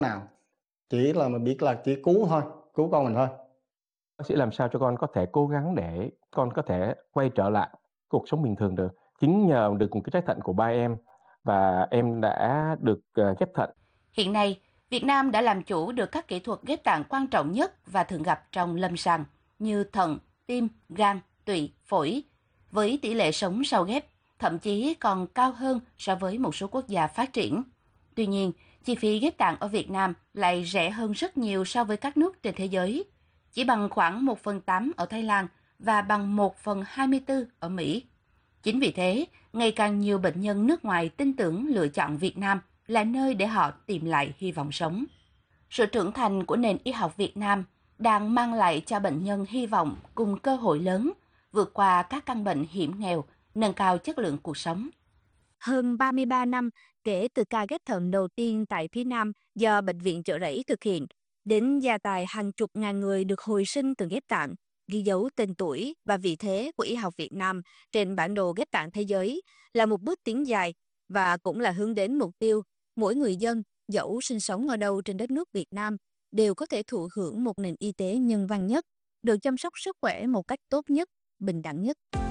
nào, chỉ là mình biết là chỉ cứu thôi, cứu con mình thôi. Bác sĩ làm sao cho con có thể cố gắng để con có thể quay trở lại cuộc sống bình thường được. Chính nhờ được một cái trái thận của ba em và em đã được, ghép thận. Hiện nay, Việt Nam đã làm chủ được các kỹ thuật ghép tạng quan trọng nhất và thường gặp trong lâm sàng như thận, tim, gan, tụy, phổi, với tỷ lệ sống sau ghép thậm chí còn cao hơn so với một số quốc gia phát triển. Tuy nhiên, chi phí ghép tạng ở Việt Nam lại rẻ hơn rất nhiều so với các nước trên thế giới, chỉ bằng khoảng 1/8 ở Thái Lan và bằng 1/24 ở Mỹ. Chính vì thế, ngày càng nhiều bệnh nhân nước ngoài tin tưởng lựa chọn Việt Nam là nơi để họ tìm lại hy vọng sống. Sự trưởng thành của nền y học Việt Nam đang mang lại cho bệnh nhân hy vọng cùng cơ hội lớn, vượt qua các căn bệnh hiểm nghèo, nâng cao chất lượng cuộc sống. Hơn 33 năm kể từ ca ghép thận đầu tiên tại phía Nam do Bệnh viện Chợ Rẫy thực hiện, đến gia tài hàng chục ngàn người được hồi sinh từ ghép tạng, ghi dấu tên tuổi và vị thế của y học Việt Nam trên bản đồ ghép tạng thế giới là một bước tiến dài và cũng là hướng đến mục tiêu mỗi người dân, dẫu sinh sống ở đâu trên đất nước Việt Nam, đều có thể thụ hưởng một nền y tế nhân văn nhất, được chăm sóc sức khỏe một cách tốt nhất, bình đẳng nhất.